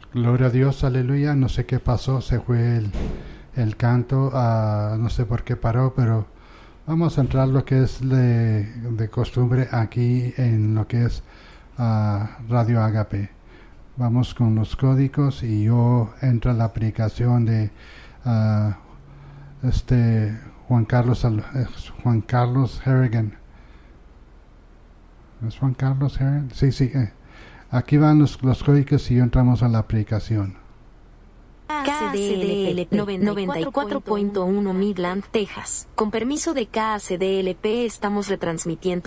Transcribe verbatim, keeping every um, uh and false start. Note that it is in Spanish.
Gloria a Dios, aleluya. No sé qué pasó, se fue el, el canto, uh, no sé por qué paró, pero vamos a entrar lo que es de, de costumbre aquí en lo que es uh, Radio Agape. Vamos con los códigos y yo entro a la aplicación de uh, este Juan Carlos eh, Juan Carlos Harrigan. ¿Es Juan Carlos Harrigan? Sí, sí. Eh. Aquí van los, los códigos y entramos a la aplicación. K C D L P noventa y cuatro punto uno Midland, Texas. Con permiso de K C D L P estamos retransmitiendo